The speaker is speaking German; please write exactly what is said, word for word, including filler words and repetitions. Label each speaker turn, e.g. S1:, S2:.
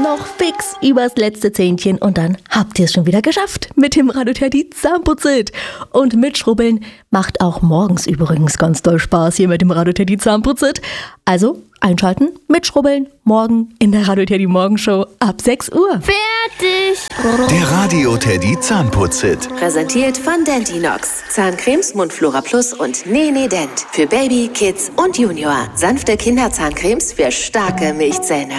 S1: Noch fix übers letzte Zähnchen und dann habt ihr es schon wieder geschafft mit dem Radioterdi Zahnputzit. Und mitschrubbeln macht auch morgens übrigens ganz doll Spaß hier mit dem Radioterdi Zahnputzit. Also einschalten, mitschrubbeln, morgen in der Radioterdi Morgenshow ab sechs Uhr.
S2: Fertig!
S3: Der Radioterdi Zahnputzit.
S4: Präsentiert von Dentinox. Zahncremes Mundflora Plus und Nene Dent. Für Baby, Kids und Junior. Sanfte Kinderzahncremes für starke Milchzähne.